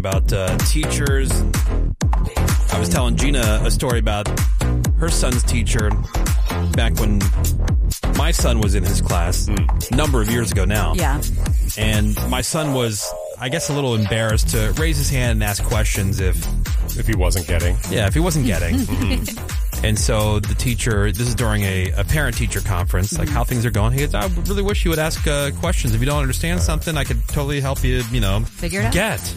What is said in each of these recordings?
about teachers. I was telling Gina a story about her son's teacher back when my son was in his class a number of years ago now. Yeah. And my son was, I guess, a little embarrassed to raise his hand and ask questions if he wasn't getting. Yeah, if he wasn't getting. And so the teacher, this is during a parent-teacher conference, like how things are going. He goes, I really wish you would ask questions. If you don't understand something, I could totally help you, figure it out. Get.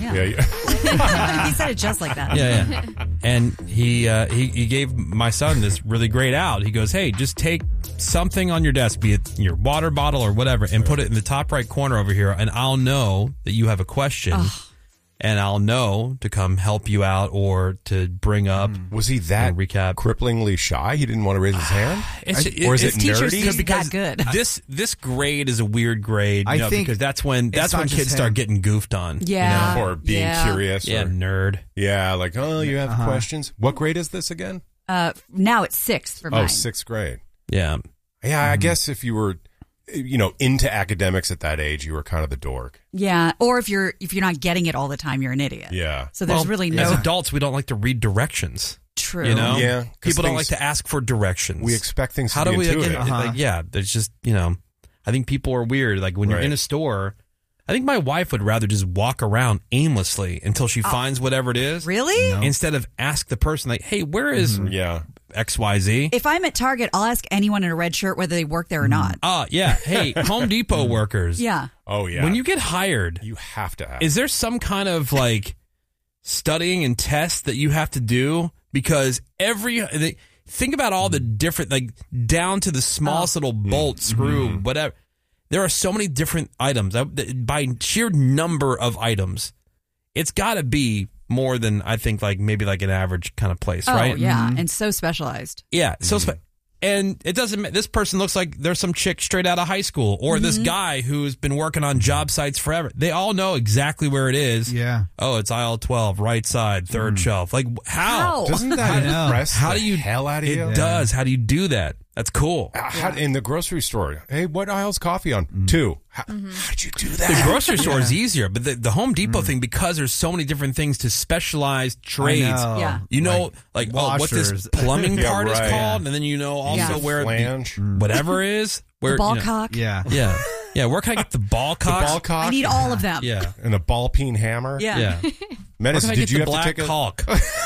Yeah. He said it just like that. Yeah. And he gave my son this really great out. He goes, hey, just take something on your desk, be it your water bottle or whatever, and put it in the top right corner over here, and I'll know that you have a question. And I'll know to come help you out or to bring up. Was he that recap? Cripplingly shy? He didn't want to raise his hand? Or is it nerdy? Because that good. This grade is a weird grade. I think because that's when kids start getting goofed on. Yeah. Or being curious. Yeah, nerd. Yeah, like, oh, you have questions? What grade is this again? Now it's 6th for mine. Oh, 6th grade. Yeah. Yeah, I guess if you were, into academics at that age, you were kind of the dork. Yeah, or if you're not getting it all the time, you're an idiot. Yeah. So there's really no. As adults, we don't like to read directions. True. Yeah. People don't like to ask for directions. We expect things How to do be we intuitive. there's just, I think people are weird. Like when you're in a store, I think my wife would rather just walk around aimlessly until she finds whatever it is. Really? No. Instead of ask the person, like, hey, where is XYZ? If I'm at Target, I'll ask anyone in a red shirt whether they work there or not. Yeah. Hey, Home Depot workers. Yeah. Oh, yeah. When you get hired, you have to ask. Is there some kind of like studying and test that you have to do? Because think about all the different, like down to the smallest little bolt, screw, whatever. There are so many different items. By sheer number of items, it's got to be more than, I think, like maybe like an average kind of place, right? Oh, yeah, and so specialized. Yeah, and it doesn't. This person looks like there's some chick straight out of high school, or this guy who's been working on job sites forever. They all know exactly where it is. Yeah. Oh, it's aisle 12, right side, third shelf. Like how? Doesn't that impress the hell out of you? It does. How do you do that? That's cool. In the grocery store, hey, what aisle's coffee on? 2. How did you do that? The grocery store is easier, but the Home Depot thing, because there's so many different things to specialized trades. I know. Like what this plumbing part is called, and then also where whatever is. Where, the ball cock. Yeah. Where can I get the ball cock? The ball cock? I need all of them. Yeah. And a ball peen hammer? Yeah. Menace, did you have black to take caulk?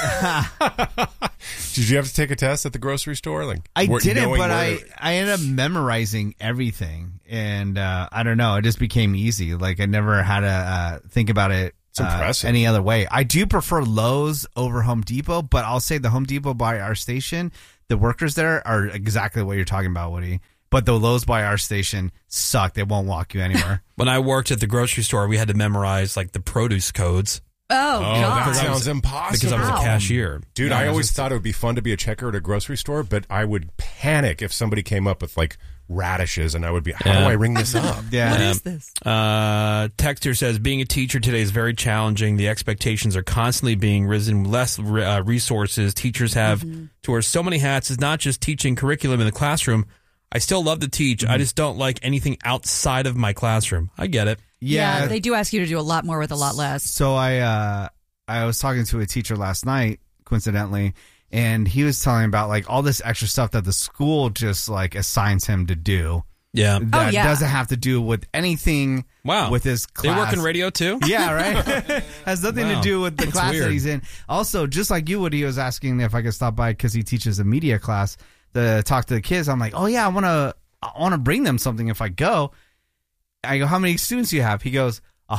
Did you have to take a test at the grocery store? Like I didn't, but I ended up memorizing everything, and I don't know, it just became easy. Like I never had to think about it any other way. I do prefer Lowe's over Home Depot, but I'll say the Home Depot by our station, the workers there are exactly what you're talking about, Woody. But the Lowe's by our station suck. They won't walk you anywhere. When I worked at the grocery store, we had to memorize like the produce codes. Oh, God. That sounds impossible. Because I was a cashier. Dude, I always thought it would be fun to be a checker at a grocery store, but I would panic if somebody came up with like radishes and I would be, how do I ring this up? What is this? Texter says, being a teacher today is very challenging. The expectations are constantly being risen. Less resources teachers have to wear so many hats. It's not just teaching curriculum in the classroom. I still love to teach. I just don't like anything outside of my classroom. I get it. Yeah, they do ask you to do a lot more with a lot less. So I was talking to a teacher last night, coincidentally, and he was telling about like all this extra stuff that the school just like assigns him to do. Yeah. That doesn't have to do with anything with his class. They work in radio too? Yeah, right? Has nothing to do with the class that he's in. Also, just like you, Woody, was asking if I could stop by because he teaches a media class to talk to the kids. I'm like, oh yeah, I want to bring them something if I go. I go, how many students do you have? He goes,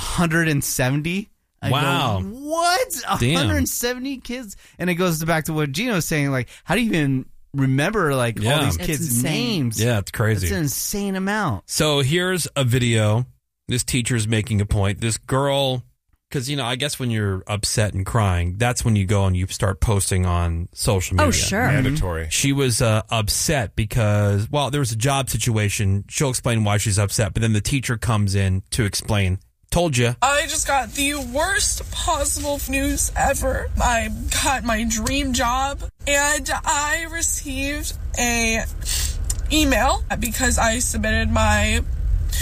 170. I wow. go, what? 170 kids? And it goes back to what Gino was saying, like, how do you even remember like all these kids' names? Yeah, it's crazy. It's an insane amount. So here's a video. This teacher's making a point. This girl, because, I guess when you're upset and crying, that's when you go and you start posting on social media. Oh, sure. Mandatory. She was upset because, there was a job situation. She'll explain why she's upset, but then the teacher comes in to explain. Told you. I just got the worst possible news ever. I got my dream job, and I received a email because I submitted my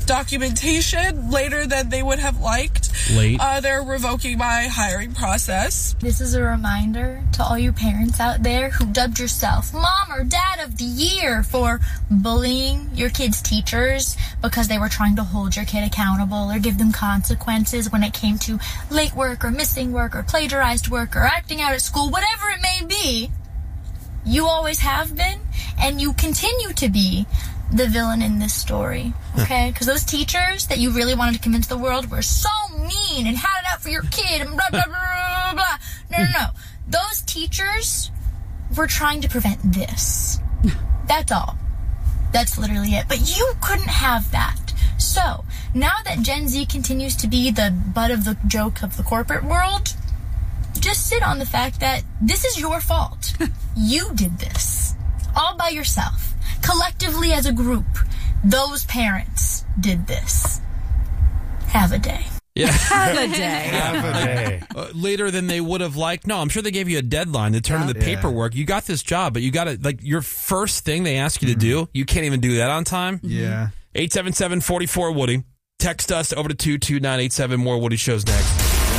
documentation later than they would have liked. They're revoking my hiring process. This is a reminder to all you parents out there who dubbed yourself Mom or Dad of the Year for bullying your kids' teachers because they were trying to hold your kid accountable or give them consequences when it came to late work or missing work or plagiarized work or acting out at school, whatever it may be. You always have been, and you continue to be the villain in this story, okay? Because those teachers that you really wanted to convince the world were so mean and had it out for your kid and blah, blah, blah, blah, blah. No. Those teachers were trying to prevent this. That's all. That's literally it. But you couldn't have that. So, now that Gen Z continues to be the butt of the joke of the corporate world, just sit on the fact that this is your fault. You did this. All by yourself. Collectively as a group. Those parents did this. Have a day. Yeah. Have a day. Have a day. Later than they would have liked. No, I'm sure they gave you a deadline to turn in the paperwork. You got this job, but you got to, like, your first thing they ask you to do, you can't even do that on time. Yeah. 877-44-WOODY. Text us over to 22987. More Woody shows next.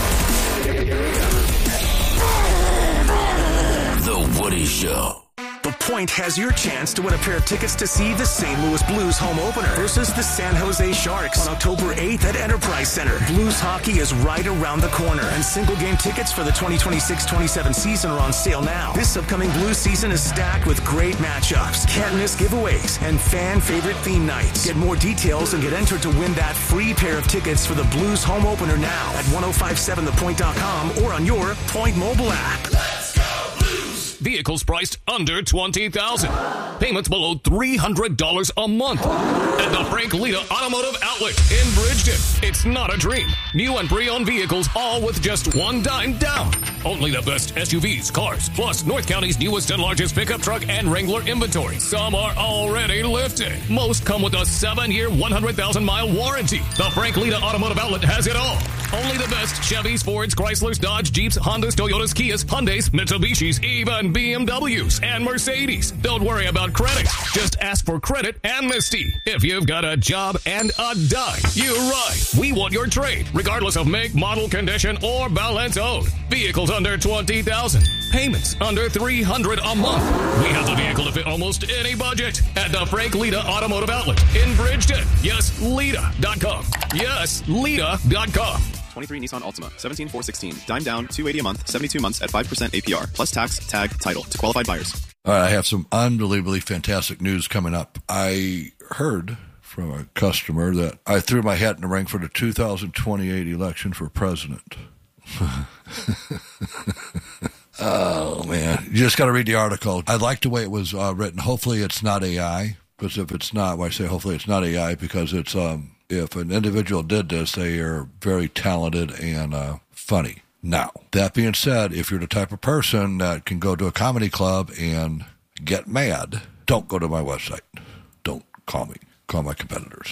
The Woody Show. The Point has your chance to win a pair of tickets to see the St. Louis Blues home opener versus the San Jose Sharks on October 8th at Enterprise Center. Blues hockey is right around the corner, and single-game tickets for the 2026-27 season are on sale now. This upcoming Blues season is stacked with great matchups, can't-miss giveaways, and fan-favorite theme nights. Get more details and get entered to win that free pair of tickets for the Blues home opener now at 1057thepoint.com or on your Point mobile app. Vehicles priced under $20,000. Payments below $300 a month. At the Frank Lita Automotive Outlet in Bridgeton. It's not a dream. New and pre-owned vehicles, all with just $1 down. Only the best SUVs, cars, plus North County's newest and largest pickup truck and Wrangler inventory. Some are already lifted. Most come with a 7-year, 100,000-mile warranty. The Frank Lita Automotive Outlet has it all. Only the best Chevys, Fords, Chryslers, Dodge, Jeeps, Hondas, Toyotas, Kias, Hyundais, Mitsubishis, even BMWs and Mercedes. Don't worry about credit. Just ask for credit amnesty. If you've got a job and a dime, you're right. We want your trade, regardless of make, model, condition, or balance owed. Vehicles under $20,000. Payments under $300 a month. We have the vehicle to fit almost any budget at the Frank Lita Automotive Outlet in Bridgeton. Yes, Lita.com. Yes, Lita.com. 23 Nissan Altima, 17,416. Dime down, $280 a month, 72 months at 5% APR, plus tax, tag, title to qualified buyers. All right, I have some unbelievably fantastic news coming up. I heard from a customer that I threw my hat in the ring for the 2028 election for president. Oh, man. You just got to read the article. I like the way it was written. Hopefully it's not AI, because if it's not, well, I say hopefully it's not AI, because it's if an individual did this, they are very talented and funny. Now, that being said, if you're the type of person that can go to a comedy club and get mad, don't go to my website. Don't call me. Call my competitors.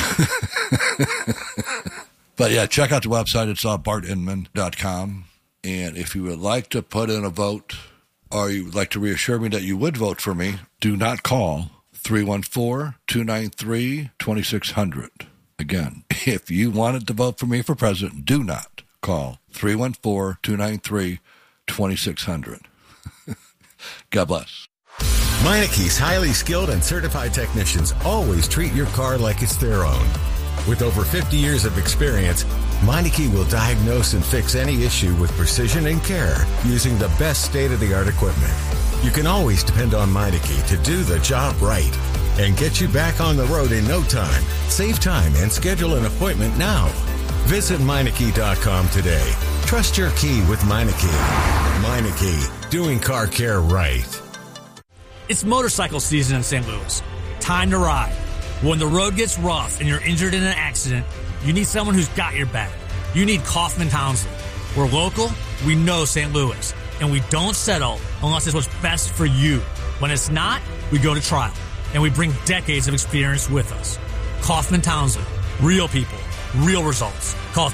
But yeah, check out the website. It's bartinman.com. And if you would like to put in a vote, or you would like to reassure me that you would vote for me, do not call 314-293-2600. Again, if you wanted to vote for me for president, do not call 314-293-2600. God bless. Meineke's highly skilled and certified technicians always treat your car like it's their own. With over 50 years of experience, Meineke will diagnose and fix any issue with precision and care using the best state-of-the-art equipment. You can always depend on Meineke to do the job right and get you back on the road in no time. Save time and schedule an appointment now. Visit Meineke.com today. Trust your key with Meineke. Meineke, doing car care right. It's motorcycle season in St. Louis. Time to ride. When the road gets rough and you're injured in an accident, you need someone who's got your back. You need Kaufman Townsley. We're local, we know St. Louis, and we don't settle unless it's what's best for you. When it's not, we go to trial, and we bring decades of experience with us. Kaufman Townsley. Real people, real results. Call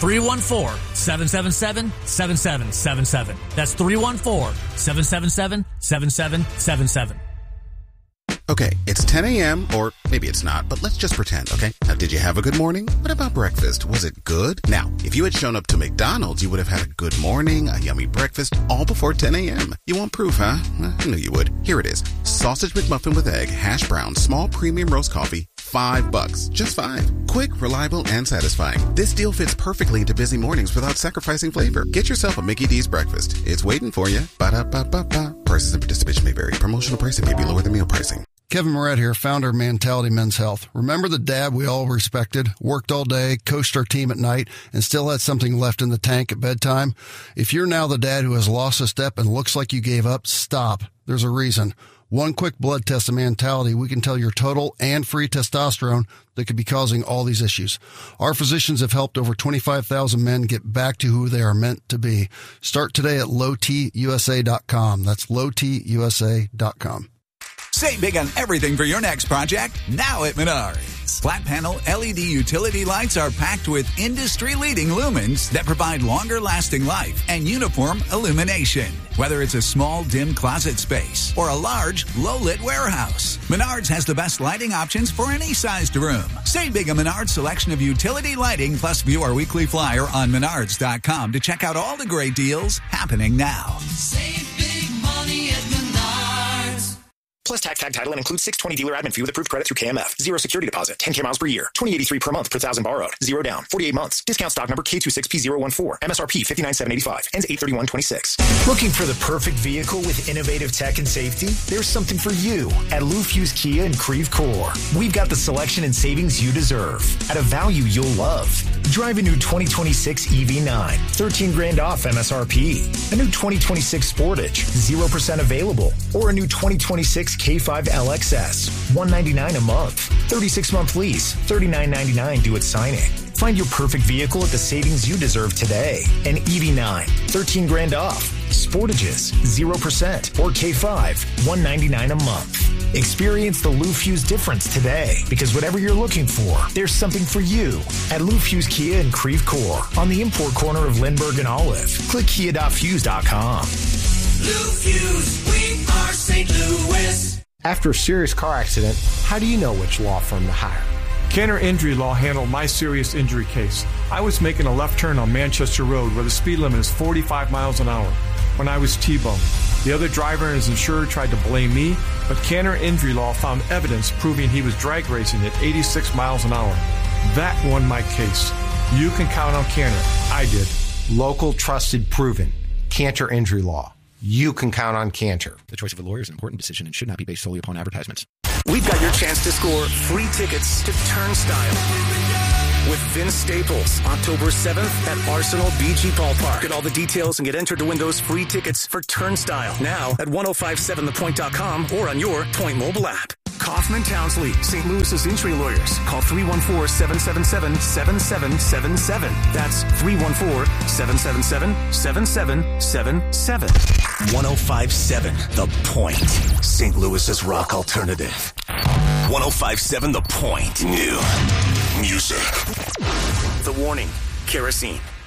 314-777-7777. That's 314-777-7777. Okay, it's 10 a.m., or maybe it's not, but let's just pretend, okay? Now, did you have a good morning? What about breakfast? Was it good? Now, if you had shown up to McDonald's, you would have had a good morning, a yummy breakfast, all before 10 a.m. You want proof, huh? I knew you would. Here it is. Sausage McMuffin with egg, hash brown, small premium roast coffee, $5. Just $5. Quick, reliable, and satisfying. This deal fits perfectly into busy mornings without sacrificing flavor. Get yourself a Mickey D's breakfast. It's waiting for you. Ba-da-ba-ba-ba. Prices and participation may vary. Promotional pricing may be lower than meal pricing. Kevin Moret here, founder of Mentality Men's Health. Remember the dad we all respected, worked all day, coached our team at night, and still had something left in the tank at bedtime? If you're now the dad who has lost a step and looks like you gave up, stop. There's a reason. One quick blood test of Mentality, we can tell your total and free testosterone that could be causing all these issues. Our physicians have helped over 25,000 men get back to who they are meant to be. Start today at lowtusa.com. That's lowtusa.com. Save big on everything for your next project now at Menards. Flat panel LED utility lights are packed with industry-leading lumens that provide longer-lasting life and uniform illumination. Whether it's a small, dim closet space or a large, low-lit warehouse, Menards has the best lighting options for any sized room. Save big on Menards' selection of utility lighting, plus view our weekly flyer on Menards.com to check out all the great deals happening now. Save big money at Menards. Plus tax, tag, title, and includes $620 dealer admin fee with approved credit through KMF. 0 security deposit. 10K miles per year. $20.83 per month per thousand borrowed. 0 down. 48 months. Discount stock number K26P014. MSRP $59,785. Ends 8/31/26. Looking for the perfect vehicle with innovative tech and safety? There's something for you at Lou Fuse Kia in Creve Coeur. We've got the selection and savings you deserve at a value you'll love. Drive a new 2026 EV9, 13 grand off MSRP. A new 2026 Sportage, 0% available. Or a new 2026 K5 LXS, $199 a month. 36-month lease, $39.99 due at signing. Find your perfect vehicle at the savings you deserve today. An EV9, 13 grand off. Sportages, 0%. Or K5, $199 a month. Experience the Lou Fuse difference today, because whatever you're looking for, there's something for you at Lou Fuse Kia in Creve Coeur on the import corner of Lindbergh and Olive. Click kia.fuse.com. Lou Fuse, we are St. Louis. After a serious car accident, how do you know which law firm to hire? Cantor Injury Law handled my serious injury case. I was making a left turn on Manchester Road where the speed limit is 45 miles an hour when I was T-boned. The other driver and his insurer tried to blame me, but Cantor Injury Law found evidence proving he was drag racing at 86 miles an hour. That won my case. You can count on Cantor. I did. Local, trusted, proven. Cantor Injury Law. You can count on Cantor. The choice of a lawyer is an important decision and should not be based solely upon advertisements. We've got your chance to score free tickets to Turnstile with Vince Staples, October 7th at Arsenal BG Ballpark. Get all the details and get entered to win those free tickets for Turnstile now at 1057thepoint.com or on your Point mobile app. Kaufman Townsley, St. Louis's injury lawyers. Call 314-777-7777. That's 314-777-7777. 1057 The Point, St. Louis's rock alternative. 1057 The Point. New music. The Warning, Kerosene.